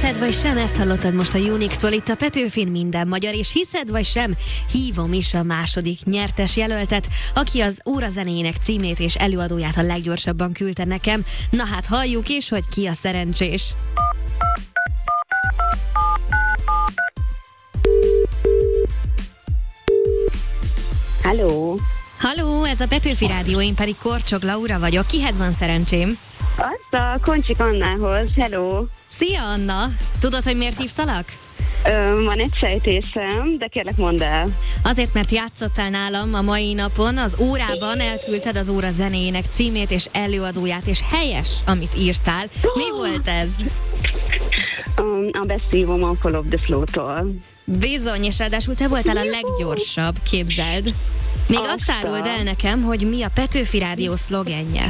Hiszed vagy sem, ezt hallottad most a Unique-tól, itt a Petőfin Minden Magyar, és hiszed vagy sem, hívom is a második nyertes jelöltet, aki az óra zenéjének címét és előadóját a leggyorsabban küldte nekem. Na hát halljuk is, hogy ki a szerencsés. Halló! Halló, ez a Petőfi Rádió, én pedig Korcsok Laura vagyok. Kihez van szerencsém? Azt a Koncsik Annához. Hello! Szia, Anna! Tudod, hogy miért hívtalak? Van egy sejtésem, de kérlek mondd el. Azért, mert játszottál nálam a mai napon, az órában elküldted az óra zenéjének címét és előadóját, és helyes, amit írtál. Mi volt ez? A beszívom a Fall of the Flow-tól. Bizony, és ráadásul te voltál a leggyorsabb, képzeld. Még azt áruld el nekem, hogy mi a Petőfi Rádió szlogenje.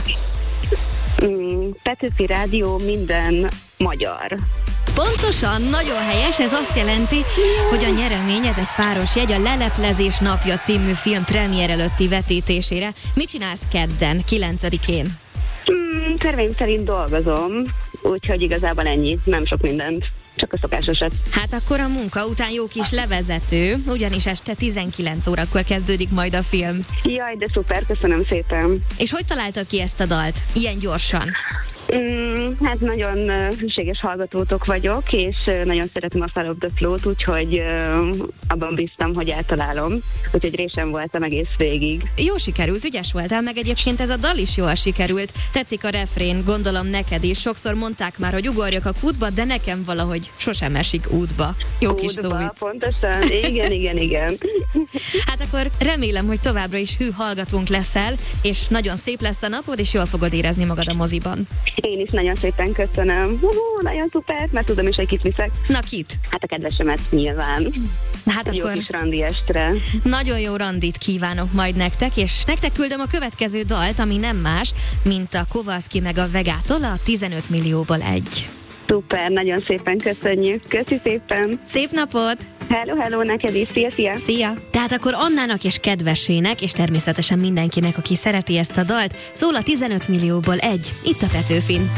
Petőfi Rádió minden magyar. Pontosan, nagyon helyes, ez azt jelenti, hogy a nyereményed egy páros jegy a Leleplezés napja című film premier előtti vetítésére. Mit csinálsz kedden, 9-én? Terveim szerint dolgozom, úgyhogy igazából ennyi, nem sok mindent. Csak a szokásosat. Hát akkor a munka után jó kis levezető, ugyanis este 19 órakor kezdődik majd a film. Jaj, de szuper, köszönöm szépen. És hogy találtad ki ezt a dalt? Ilyen gyorsan? Hát nagyon hűséges hallgatótok vagyok, és nagyon szeretem a Fall of the Flow-t, úgyhogy abban bíztam, hogy eltalálom. Úgyhogy résem voltam egész végig. Jó sikerült, ügyes voltál, meg egyébként ez a dal is jól sikerült. Tetszik a refrén, gondolom neked is. Sokszor mondták már, hogy ugorjak a kútba, de nekem valahogy sosem esik útba. Jó kis szóvic. Pontosan, igen. Hát akkor remélem, hogy továbbra is hű hallgatónk leszel, és nagyon szép lesz a napod, és jól fogod érezni magad a moziban. Én is nagyon szépen köszönöm. Nagyon szuper, mert tudom is, hogy kit viszek. Na kit? Hát a kedvesemet nyilván. Hát jó akkor kis randi estre. Nagyon jó randit kívánok majd nektek, és nektek küldöm a következő dalt, ami nem más, mint a Kowalski meg a Vegától, a 15 millióból egy. Szuper, nagyon szépen köszönjük. Köszi szépen. Szép napot! Hello, neked is. Szia! Szia! Tehát akkor Annának és kedvesének, és természetesen mindenkinek, aki szereti ezt a dalt, szól a 15 millióból egy, itt a Petőfin.